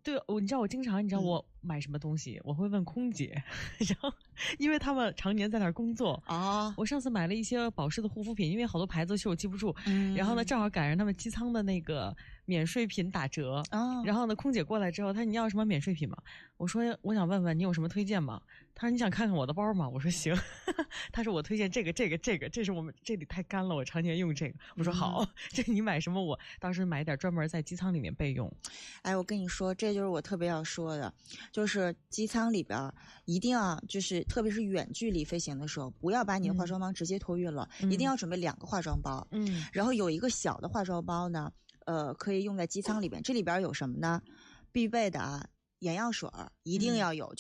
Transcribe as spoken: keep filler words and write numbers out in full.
对，我你知道我经常你知道我买什么东西，嗯、我会问空姐，然后因为他们常年在那儿工作啊。 我上次买了一些保湿的护肤品，因为好多牌子其实我记不住， 嗯， 然后呢正好赶上他们机舱的那个免税品打折， 哦、 然后呢空姐过来之后，她说你要什么免税品吗？我说我想问问你有什么推荐吗？她说你想看看我的包吗？我说行。她说我推荐这个这个这个，这是我们这里太干了，我常年用这个。我说好，嗯、这你买什么？我当时买点专门在机舱里面备用。 哎，我跟你说，这就是我特别要说的，就是机舱里边一定要就是特别是远距离飞行的时候，不要把你的化妆包直接托运了，嗯、一定要准备两个化妆包。嗯，然后有一个小的化妆包呢，呃，可以用在机舱里边。这里边有什么呢？必备的啊，眼药水一定要有。嗯